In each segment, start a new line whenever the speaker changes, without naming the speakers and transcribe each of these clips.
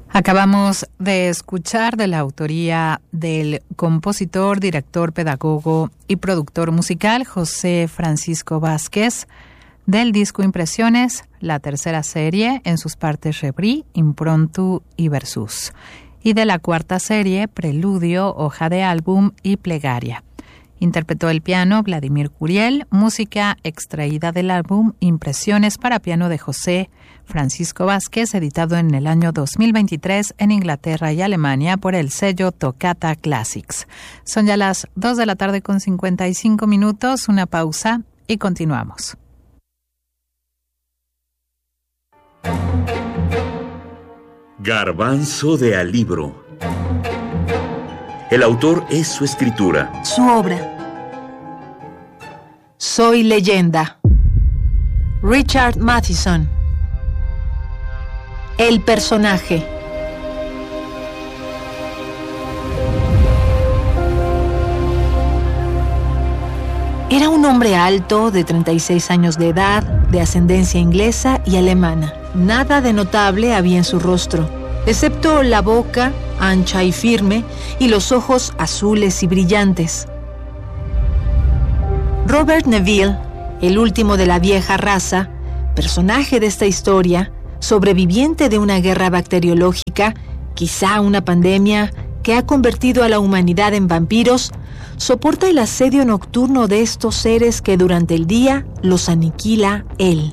Acabamos de escuchar de la autoría del compositor, director, pedagogo y productor musical José Francisco Vázquez, del disco Impresiones, la tercera serie en sus partes Rebrí, Impromptu y Versus, y de la cuarta serie Preludio, Hoja de Álbum y Plegaria. Interpretó el piano Vladimir Curiel, música extraída del álbum Impresiones para piano de José Francisco Vázquez, editado en el año 2023 en Inglaterra y Alemania por el sello Toccata Classics. Son ya las 2:55 p.m, una pausa y continuamos.
Garbanzo de Alibro. El autor es su escritura.
Su obra. Soy leyenda. Richard Matheson. El personaje. Era un hombre alto, de 36 años de edad, de ascendencia inglesa y alemana. Nada de notable había en su rostro, excepto la boca, ancha y firme, y los ojos azules y brillantes. Robert Neville, el último de la vieja raza, personaje de esta historia, sobreviviente de una guerra bacteriológica, quizá una pandemia que ha convertido a la humanidad en vampiros, soporta el asedio nocturno de estos seres que durante el día los aniquila él.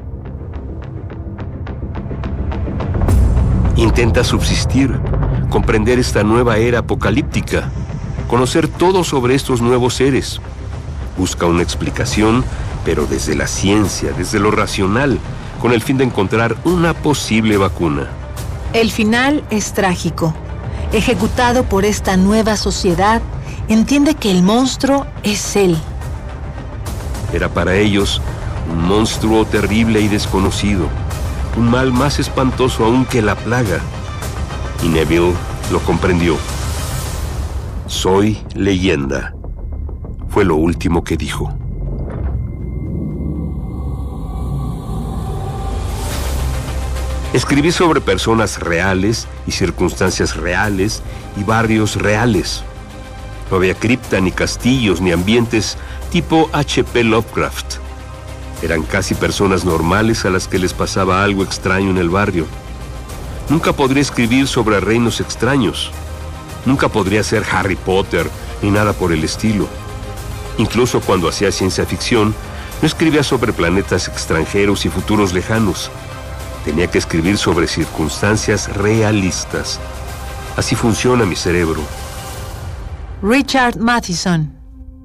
Intenta subsistir, comprender esta nueva era apocalíptica, conocer todo sobre estos nuevos seres. Busca una explicación, pero desde la ciencia, desde lo racional, con el fin de encontrar una posible vacuna.
El final es trágico. Ejecutado por esta nueva sociedad, entiende que el monstruo es él.
Era para ellos un monstruo terrible y desconocido, un mal más espantoso aún que la plaga. Y Neville lo comprendió. Soy leyenda, fue lo último que dijo. Escribí sobre personas reales y circunstancias reales y barrios reales. No había cripta, ni castillos, ni ambientes tipo H.P. Lovecraft. Eran casi personas normales a las que les pasaba algo extraño en el barrio. Nunca podría escribir sobre reinos extraños. Nunca podría ser Harry Potter, ni nada por el estilo. Incluso cuando hacía ciencia ficción, no escribía sobre planetas extranjeros y futuros lejanos. Tenía que escribir sobre circunstancias realistas. Así funciona mi cerebro.
Richard Matheson.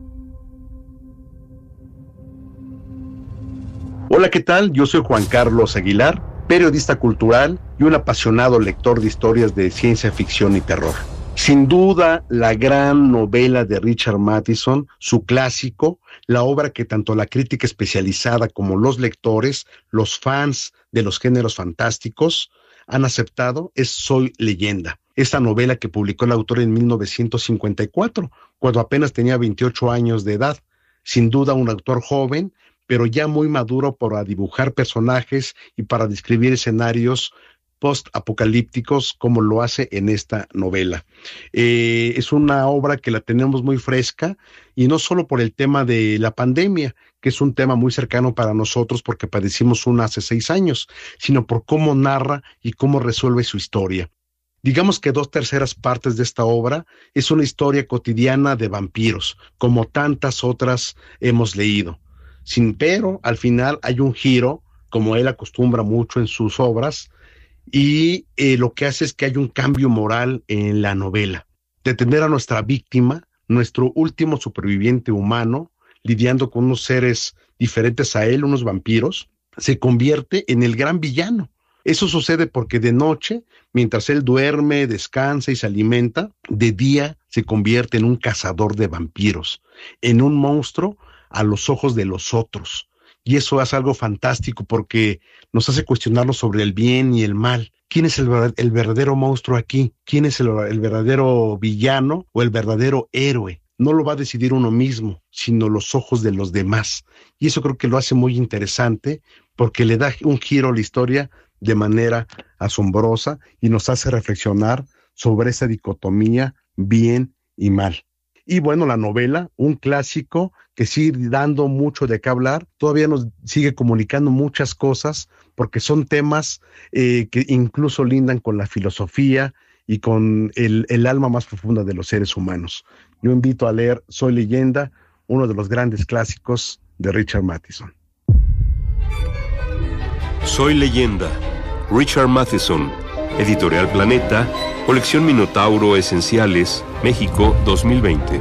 Hola, ¿qué tal? Yo soy Juan Carlos Aguilar, periodista cultural y un apasionado lector de historias de ciencia ficción y terror. Sin duda, la gran novela de Richard Matheson, su clásico, la obra que tanto la crítica especializada como los lectores, los fans de los géneros fantásticos han aceptado, es Soy leyenda. Esta novela que publicó el autor en 1954, cuando apenas tenía 28 años de edad. Sin duda un autor joven, pero ya muy maduro para dibujar personajes y para describir escenarios post-apocalípticos como lo hace en esta novela. Es una obra que la tenemos muy fresca y no solo por el tema de la pandemia, que es un tema muy cercano para nosotros porque padecimos una hace 6 años, sino por cómo narra y cómo resuelve su historia. Digamos que 2/3 partes de esta obra es una historia cotidiana de vampiros, como tantas otras hemos leído. Pero al final hay un giro, como él acostumbra mucho en sus obras, y lo que hace es que hay un cambio moral en la novela. De tener a nuestra víctima, nuestro último superviviente humano, lidiando con unos seres diferentes a él, unos vampiros, se convierte en el gran villano. Eso sucede porque de noche, mientras él duerme, descansa y se alimenta, de día se convierte en un cazador de vampiros, en un monstruo a los ojos de los otros. Y eso es algo fantástico porque nos hace cuestionarnos sobre el bien y el mal. ¿Quién es el verdadero monstruo aquí? ¿Quién es el verdadero villano o el verdadero héroe? No lo va a decidir uno mismo, sino los ojos de los demás. Y eso creo que lo hace muy interesante porque le da un giro a la historia de manera asombrosa y nos hace reflexionar sobre esa dicotomía bien y mal. Y bueno, la novela, un clásico que sigue dando mucho de qué hablar, todavía nos sigue comunicando muchas cosas, porque son temas que incluso lindan con la filosofía y con el alma más profunda de los seres humanos. Yo invito a leer Soy Leyenda, uno de los grandes clásicos de Richard Matheson.
Soy Leyenda, Richard Matheson, Editorial Planeta, Colección Minotauro Esenciales, México 2020.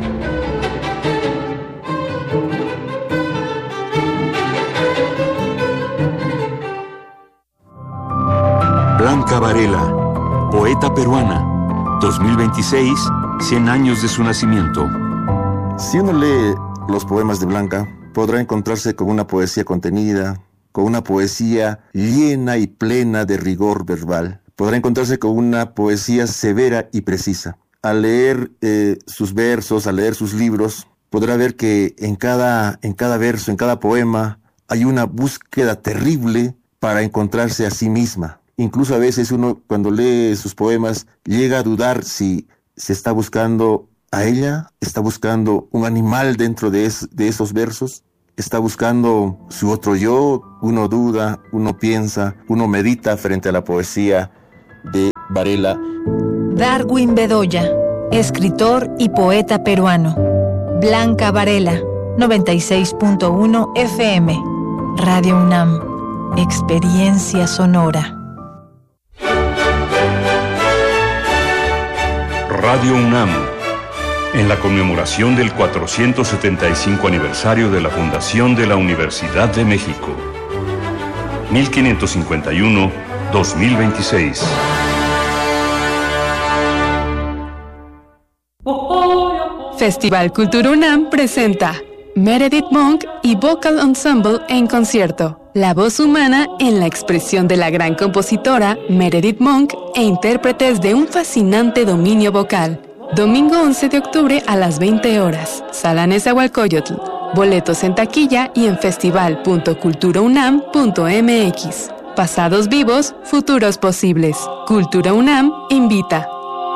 Blanca Varela, poeta peruana, 2026, 100 años de su nacimiento.
Si uno lee los poemas de Blanca, podrá encontrarse con una poesía contenida, con una poesía llena y plena de rigor verbal. Podrá encontrarse con una poesía severa y precisa. Al leer sus versos, al leer sus libros, podrá ver que en cada verso, en cada poema, hay una búsqueda terrible para encontrarse a sí misma. Incluso a veces uno, cuando lee sus poemas, llega a dudar si se está buscando a ella, está buscando un animal dentro de esos versos, está buscando su otro yo. Uno duda, uno piensa, uno medita frente a la poesía de Varela.
Darwin Bedoya, escritor y poeta peruano. Blanca Varela, 96.1 FM. Radio UNAM, experiencia sonora.
Radio UNAM, en la conmemoración del 475 aniversario de la fundación de la Universidad de México. 1551-2026.
Festival Cultura UNAM presenta Meredith Monk y Vocal Ensemble en concierto. La voz humana en la expresión de la gran compositora Meredith Monk e intérpretes de un fascinante dominio vocal. Domingo 11 de octubre a las 20 horas. Sala Nezahualcóyotl. Boletos en taquilla y en festival.culturaunam.mx. Pasados vivos, futuros posibles. Cultura UNAM invita.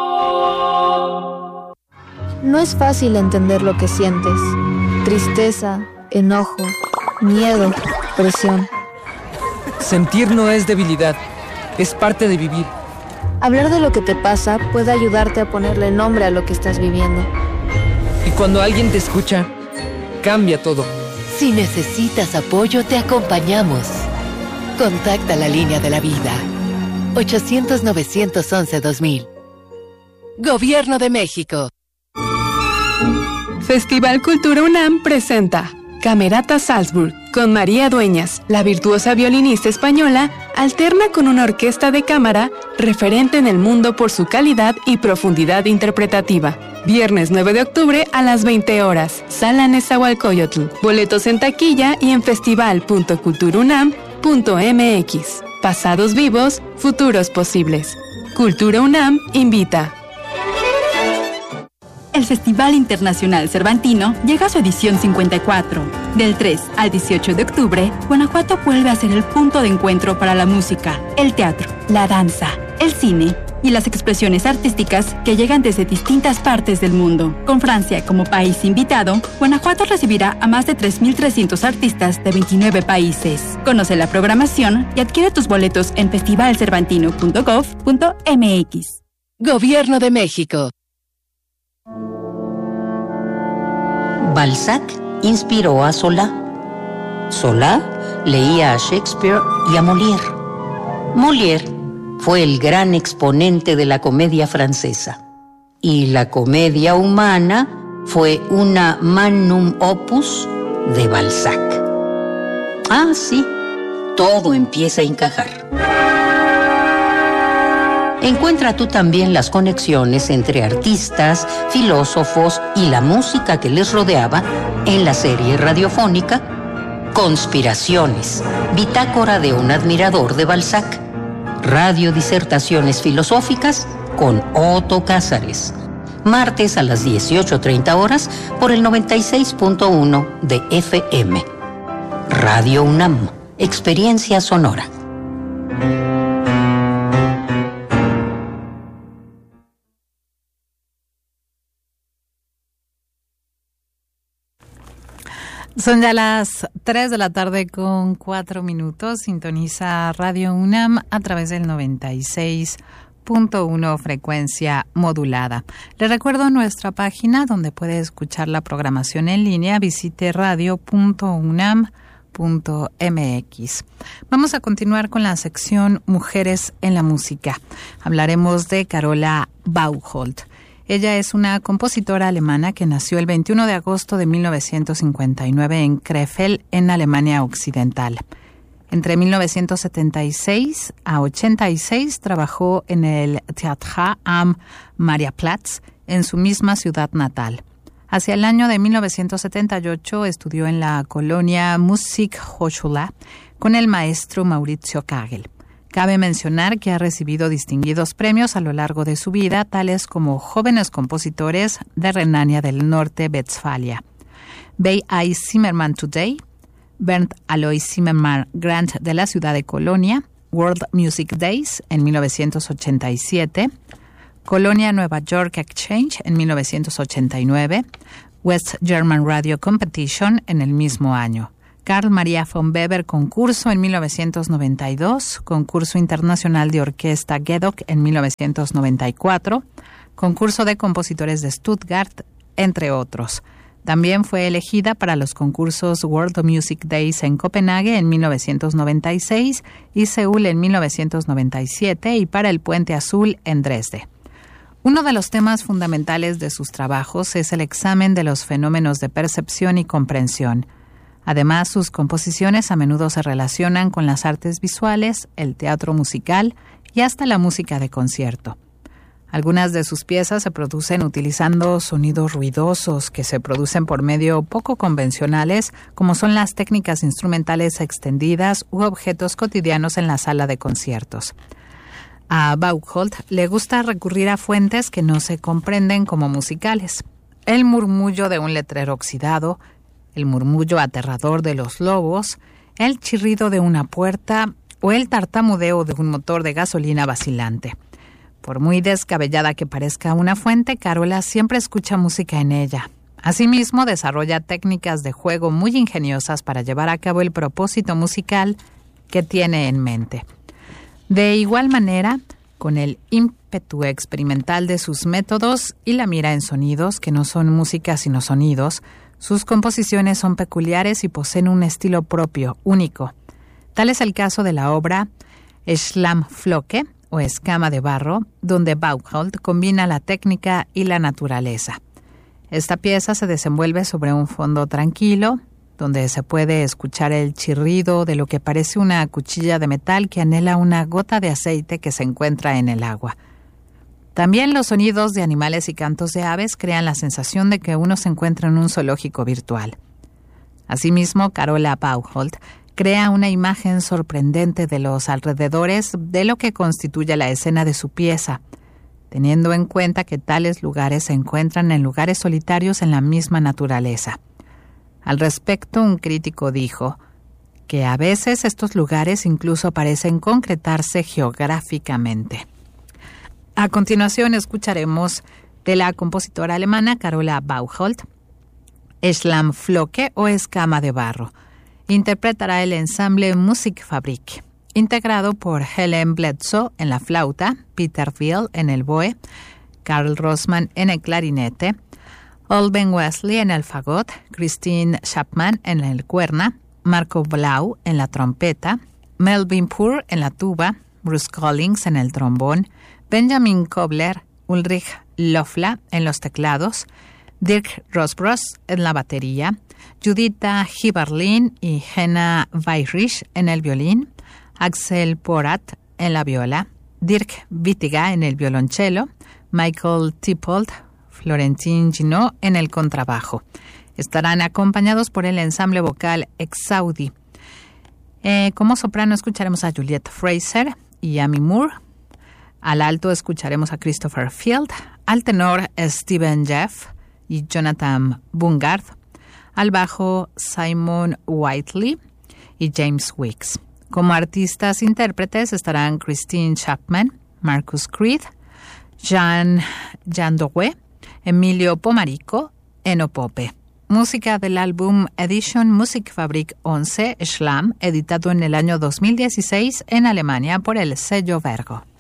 No es fácil entender lo que sientes. Tristeza, enojo, miedo, presión.
Sentir no es debilidad, es parte de vivir.
Hablar de lo que te pasa puede ayudarte a ponerle nombre a lo que estás viviendo.
Y cuando alguien te escucha, cambia todo.
Si necesitas apoyo, te acompañamos. Contacta la línea de la vida. 800-911-2000. Gobierno de México.
Festival Cultura UNAM presenta Camerata Salzburg, con María Dueñas, la virtuosa violinista española, alterna con una orquesta de cámara referente en el mundo por su calidad y profundidad interpretativa. Viernes 9 de octubre a las 20 horas, Sala Nezahualcóyotl. Boletos en taquilla y en festival.culturaunam.mx. Pasados vivos, futuros posibles. Cultura UNAM invita.
El Festival Internacional Cervantino llega a su edición 54. Del 3 al 18 de octubre, Guanajuato vuelve a ser el punto de encuentro para la música, el teatro, la danza, el cine y las expresiones artísticas que llegan desde distintas partes del mundo. Con Francia como país invitado, Guanajuato recibirá a más de 3.300 artistas de 29 países. Conoce la programación y adquiere tus boletos en festivalcervantino.gov.mx.
Gobierno de México.
Balzac inspiró a Solá. Solá leía a Shakespeare y a Molière. Molière fue el gran exponente de la comedia francesa. Y la comedia humana fue una magnum opus de Balzac. Ah, sí, todo empieza a encajar. Encuentra tú también las conexiones entre artistas, filósofos y la música que les rodeaba en la serie radiofónica Conspiraciones, bitácora de un admirador de Balzac. Radio Disertaciones Filosóficas con Otto Cázares. Martes a las 18:30 horas por el 96.1 de FM. Radio UNAM, experiencia sonora.
Son ya las 3 de la tarde con 4 minutos. Sintoniza Radio UNAM a través del 96.1 frecuencia modulada. Le recuerdo nuestra página donde puede escuchar la programación en línea. Visite radio.unam.mx. Vamos a continuar con la sección Mujeres en la Música. Hablaremos de Carola Bauchold. Ella es una compositora alemana que nació el 21 de agosto de 1959 en Krefeld, en Alemania Occidental. Entre 1976 a 86 trabajó en el Theater am Mariaplatz, en su misma ciudad natal. Hacia el año de 1978 estudió en la Colonia Musikhochschule con el maestro Maurizio Kagel. Cabe mencionar que ha recibido distinguidos premios a lo largo de su vida, tales como Jóvenes Compositores de Renania del Norte-Westfalia, B.I. Zimmermann Today, Bernd Alois Zimmermann Grant de la ciudad de Colonia, World Music Days en 1987, Colonia Nueva York Exchange en 1989, West German Radio Competition en el mismo año, Carl Maria von Weber Concurso en 1992, Concurso Internacional de Orquesta Gedok en 1994, Concurso de Compositores de Stuttgart, entre otros. También fue elegida para los concursos World Music Days en Copenhague en 1996 y Seúl en 1997 y para el Puente Azul en Dresde. Uno de los temas fundamentales de sus trabajos es el examen de los fenómenos de percepción y comprensión. Además, sus composiciones a menudo se relacionan con las artes visuales, el teatro musical y hasta la música de concierto. Algunas de sus piezas se producen utilizando sonidos ruidosos que se producen por medio poco convencionales, como son las técnicas instrumentales extendidas u objetos cotidianos en la sala de conciertos. A Bauchold le gusta recurrir a fuentes que no se comprenden como musicales. El murmullo de un letrero oxidado, el murmullo aterrador de los lobos, el chirrido de una puerta o el tartamudeo de un motor de gasolina vacilante. Por muy descabellada que parezca una fuente, Carola siempre escucha música en ella. Asimismo, desarrolla técnicas de juego muy ingeniosas para llevar a cabo el propósito musical que tiene en mente. De igual manera, con el ímpetu experimental de sus métodos y la mira en sonidos que no son música sino sonidos, sus composiciones son peculiares y poseen un estilo propio, único. Tal es el caso de la obra Schlammflocke, o Escama de Barro, donde Bauchold combina la técnica y la naturaleza. Esta pieza se desenvuelve sobre un fondo tranquilo, donde se puede escuchar el chirrido de lo que parece una cuchilla de metal que anhela una gota de aceite que se encuentra en el agua. También los sonidos de animales y cantos de aves crean la sensación de que uno se encuentra en un zoológico virtual. Asimismo, Carola Bauchold crea una imagen sorprendente de los alrededores de lo que constituye la escena de su pieza, teniendo en cuenta que tales lugares se encuentran en lugares solitarios en la misma naturaleza. Al respecto, un crítico dijo que a veces estos lugares incluso parecen concretarse geográficamente. A continuación escucharemos de la compositora alemana Carola Bauchold, Schlammflocke o Escama de Barro. Interpretará el ensamble Musikfabrik, integrado por Helen Bledsoe en la flauta, Peter Will en el boe, Karl Rossmann en el clarinete, Olben Wesley en el fagot, Christine Chapman en el cuerna, Marco Blau en la trompeta, Melvin Poor en la tuba, Bruce Collins en el trombón, Benjamin Kobler, Ulrich Löffler en los teclados, Dirk Rosbross en la batería, Judita Hiberlin y Henna Weyrich en el violín, Axel Porat en la viola, Dirk Wittiga en el violonchelo, Michael Tippold, Florentin Ginot en el contrabajo. Estarán acompañados por el ensamble vocal Exaudi. Como soprano escucharemos a Juliette Fraser y Amy Moore. Al alto escucharemos a Christopher Field, al tenor Stephen Jeff y Jonathan Bungard, al bajo Simon Whiteley y James Weeks. Como artistas intérpretes estarán Christine Chapman, Marcus Creed, Jean Dowe, Emilio Pomarico, Eno Pope. música del álbum Edition Musikfabrik 11 Schlamm, editado en el año 2016 en Alemania por el sello Vergo.